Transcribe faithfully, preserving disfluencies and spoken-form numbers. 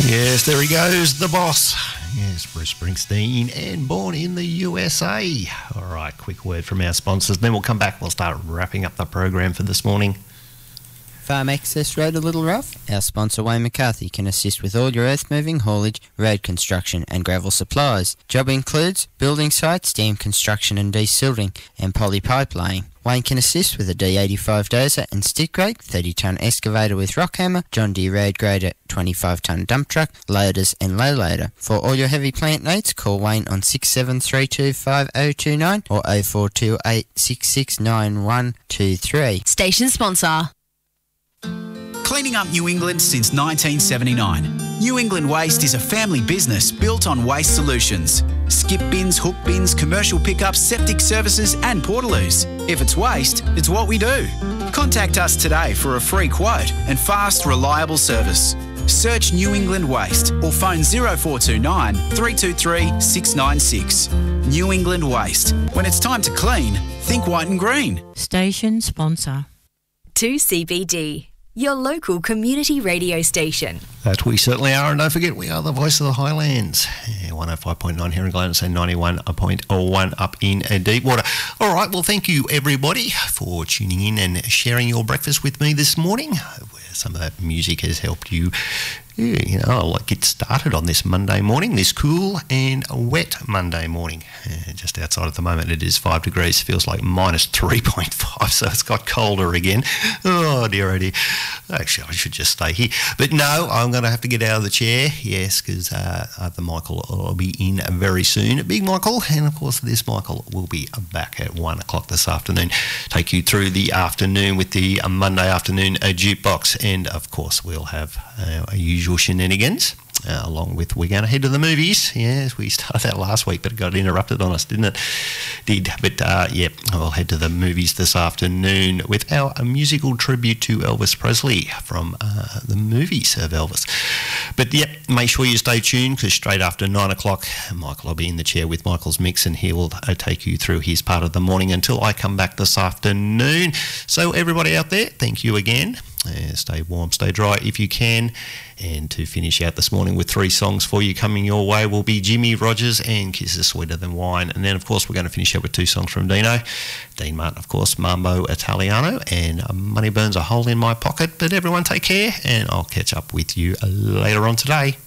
Yes, there he goes, the boss. Yes, Bruce Springsteen, and born in the U S A. All right, quick word from our sponsors, then we'll come back and we'll start wrapping up the program for this morning. Farm Access Road a little rough? Our sponsor Wayne McCarthy can assist with all your earth moving, haulage, road construction and gravel supplies. Job includes building sites, dam construction and desilting, and poly pipe laying. Wayne can assist with a D eighty-five dozer and stick rake, thirty tonne excavator with rock hammer, John Deere road grader, twenty-five tonne dump truck, loaders and low loader. For all your heavy plant needs, call Wayne on six seven three two five oh two nine or oh four two eight six six nine one two three. Station sponsor. Cleaning up New England since nineteen seventy-nine. New England Waste is a family business built on waste solutions. Skip bins, hook bins, commercial pickups, septic services and portaloos. If it's waste, it's what we do. Contact us today for a free quote and fast, reliable service. Search New England Waste or phone oh four two nine, three two three, six nine six. New England Waste. When it's time to clean, think white and green. Station sponsor. two C B D, your local community radio station. That we certainly are, and don't forget, we are the voice of the Highlands. Yeah, one oh five point nine here in Gladstone, and ninety-one point one up in Deepwater. All right, well, thank you, everybody, for tuning in and sharing your breakfast with me this morning. Where some of that music has helped you, yeah, you know, like get started on this Monday morning, this cool and wet Monday morning. Uh, just outside at the moment, it is five degrees, feels like minus three point five, so it's got colder again. Oh, dear, oh, dear. Actually, I should just stay here. But no, I'm going to have to get out of the chair, yes, because uh, other Michael will be in very soon. Big Michael, and of course, this Michael will be back at one o'clock this afternoon. Take you through the afternoon with the uh, Monday afternoon uh, jukebox, and of course, we'll have uh, our usual shenanigans. Uh, along with we're going to head to the movies. Yes, we started that last week, but it got interrupted on us, didn't it? Did. But, uh, yeah, we'll head to the movies this afternoon with our a musical tribute to Elvis Presley from uh, the movies of Elvis. But, yeah, make sure you stay tuned, because straight after nine o'clock, Michael will be in the chair with Michael's Mix, and he will uh, take you through his part of the morning until I come back this afternoon. So, everybody out there, thank you again. Uh, stay warm, stay dry if you can. And to finish out this morning with three songs for you coming your way will be Jimmy Rogers and Kisses Sweeter Than Wine. And then, of course, we're going to finish up with two songs from Dino. Dean Martin, of course, Mambo Italiano, and Money Burns A Hole in My Pocket. But everyone take care, and I'll catch up with you later on today.